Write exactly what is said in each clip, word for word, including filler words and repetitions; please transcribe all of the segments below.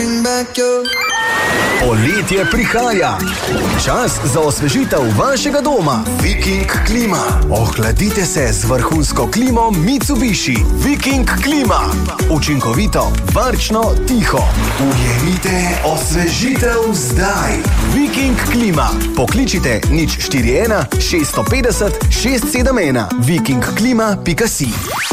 Poletje prihaja. Čas za osvežitev vašega doma. Viking klima. Ohladite se z vrhunsko klimo Mitsubishi. Viking klima. Učinkovito, varčno, tiho. Ujemite osvežitev zdaj. Viking klima. Pokličite nič štiri ena šest pet nula šest sedem ena. viking klima pika si.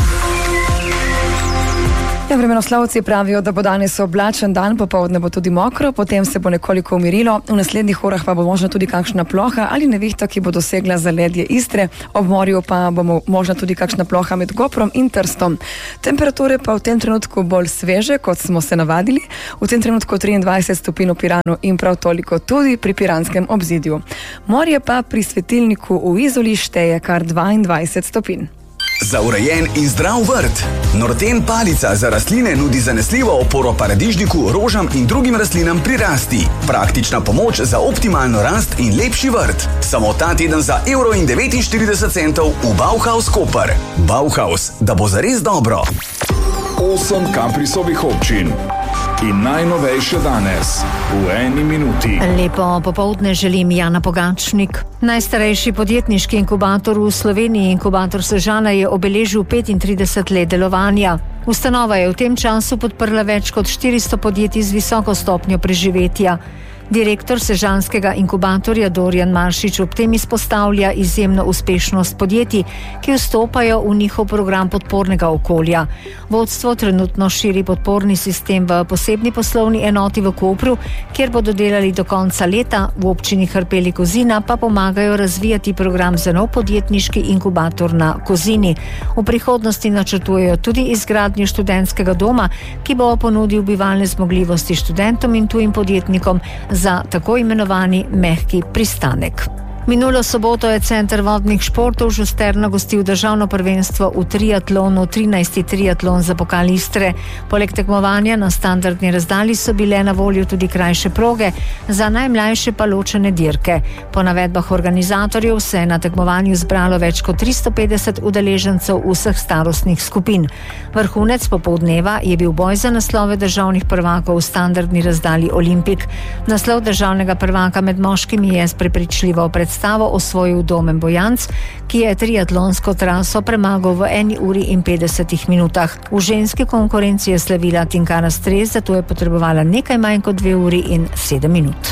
Ja, vremenoslovci pravijo, da bo danes oblačen dan, popoldne bo tudi mokro, potem se bo nekoliko umirilo, v naslednjih urah pa bo možna tudi kakšna ploha ali nevihta, ki bo dosegla zaledje Istre, ob morju pa bo možna tudi kakšna ploha med Koprom in Trstom. Temperature pa v tem trenutku bolj sveže, kot smo se navadili, v tem trenutku triindvajset stopinj v Piranu in prav toliko tudi pri piranskem obzidju. Morje pa pri svetilniku v Izoli šteje kar dvaindvajset stopinj. Za urejen in zdrav vrt. Norten palica za rastline nudi zanesljivo oporo paradižniku, rožam in drugim rastlinam pri rasti. Praktična pomoč za optimalno rast in lepši vrt. Samo ta teden za evro in devetinštirideset centov v Bauhaus Koper. Bauhaus, da bo zares dobro. Osem Kaprisovih občin. In najnovejše danes, v eni minuti. Lepo popoldne želim, Jana Pogačnik. Najstarejši podjetniški inkubator v Sloveniji, inkubator Sežana, je obeležil petintrideset let delovanja. Ustanova je v tem času podprla več kot štiristo podjetij z visoko stopnjo preživetja. Direktor sežanskega inkubatorja Dorjan Maršič ob tem izpostavlja izjemno uspešnost podjetij, ki vstopajo v njihov program podpornega okolja. Vodstvo trenutno širi podporni sistem v posebni poslovni enoti v Kopru, kjer bodo delali do konca leta, v občini Hrpeli Kozina pa pomagajo razvijati program za nov podjetniški inkubator na Kozini. V prihodnosti načrtujejo tudi izgradnjo študentskega doma, ki bo ponudil bivalne zmogljivosti študentom in tujim podjetnikom za tako imenovani mehki pristanek. Minulo soboto je Center vodnih športov Žusterna gostil državno prvenstvo v triatlonu, trinajsti triatlon za pokal Istre. Poleg tekmovanja na standardni razdalji so bile na voljo tudi krajše proge, za najmlajše pa ločene dirke. Po navedbah organizatorjev se je na tekmovanju zbralo več kot tristo petdeset udeležencev vseh starostnih skupin. Vrhunec popoldneva je bil boj za naslove državnih prvakov v standardni razdalji Olimpik. Naslov državnega prvaka med moškimi je s prepričljivo predstavljeno osvojil Domen Bojanc, ki je triatlonsko traso premagal v eni uri in petdesetih minutah. V ženski konkurenci je slavila Tinkara Stres, zato je potrebovala nekaj manj kot dve uri in sedem minut.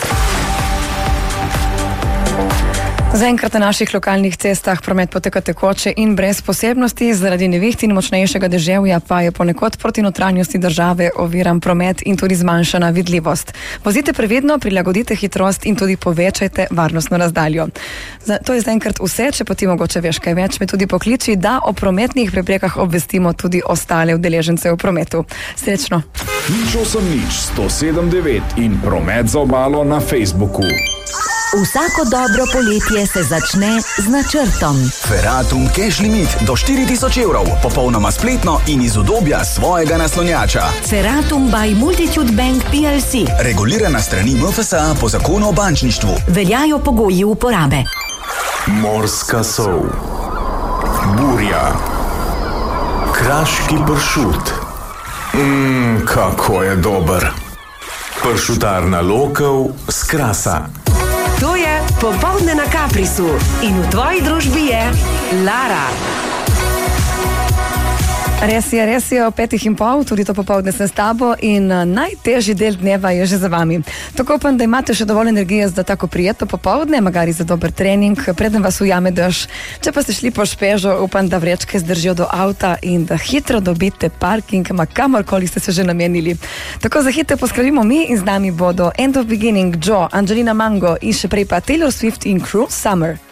Zaenkrat na naših lokalnih cestah promet poteka tekoče in brez posebnosti, zaradi neviht in močnejšega deževja pa je ponekod proti notranjosti države oviran promet in tudi zmanjšana vidljivost. Vozite previdno, prilagodite hitrost in tudi povečajte varnostno razdaljo. To je zaenkrat vse, če pa ti mogoče veš kaj več, me tudi pokliči, da o prometnih preprekah obvestimo tudi ostale udeležence v prometu. Srečno! Nič osem nič sto sedem devet in promet za obalo na Facebooku. Vsako dobro poletje se začne z načrtom. Feratum Cash Limit do štiri tisoč evrov, popolnoma spletno in iz udobja svojega naslonjača. Feratum by Multitude Bank P L C. Regulirana strani M F S A po zakonu o bančništvu. Veljajo pogoji uporabe. Morska sol. Burja. Kraški pršut. Mmm, kako je dober. Pršutarna Lokov z Krasa. To je Popoldne na Kaprisu in v tvoji družbi je Lara. Res je, res je, o petih in pol, tudi to popoldne sem s tabo in najtežji del dneva je že za vami. Tako upam, da imate še dovolj energije za tako prijetno popoldne, magari za dober trening, preden vas ujame dež. Če pa ste šli po špežo, upam, da vrečke zdržijo do avta in da hitro dobite parking, ma kamorkoli ste se že namenili. Tako za hitro poskrbimo mi in z nami bodo End of Beginning, Joe, Angelina Mango in še prej pa Taylor Swift in Cruel Summer.